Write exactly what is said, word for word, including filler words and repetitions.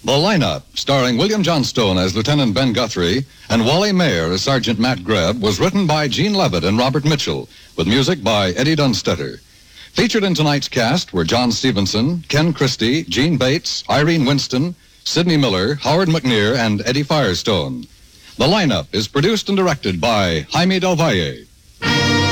The Lineup, starring William Johnstone as Lieutenant Ben Guthrie and Wally Mayer as Sergeant Matt Grebb, was written by Gene Levitt and Robert Mitchell, with music by Eddie Dunstetter. Featured in tonight's cast were John Stevenson, Ken Christie, Gene Bates, Irene Winston, Sidney Miller, Howard McNear, and Eddie Firestone. The Lineup is produced and directed by Jaime Del Valle.